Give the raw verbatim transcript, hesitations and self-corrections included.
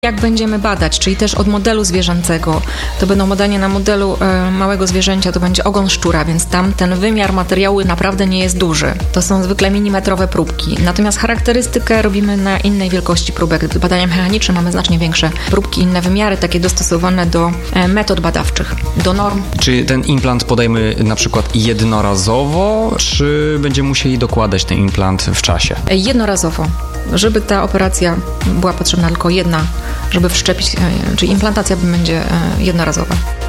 Jak będziemy badać, czyli też od modelu zwierzęcego, to będą badania na modelu e, małego zwierzęcia, to będzie ogon szczura, więc tam ten wymiar materiału naprawdę nie jest duży. To są zwykle milimetrowe próbki. Natomiast charakterystykę robimy na innej wielkości próbek. Gdy badania mechaniczne mamy znacznie większe próbki, inne wymiary, takie dostosowane do e, metod badawczych, do norm. Czy ten implant podajemy na przykład jednorazowo, czy będziemy musieli dokładać ten implant w czasie? E, jednorazowo. Żeby ta operacja była potrzebna tylko jedna, żeby wszczepić, czyli implantacja będzie jednorazowa.